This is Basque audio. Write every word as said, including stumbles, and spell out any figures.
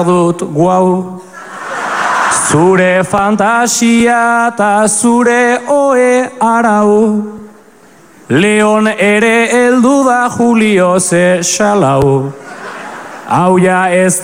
dut guau. Zure fantasia eta zure oe arau. Leon ere heldu da Julio ze xalau. Hau ja ez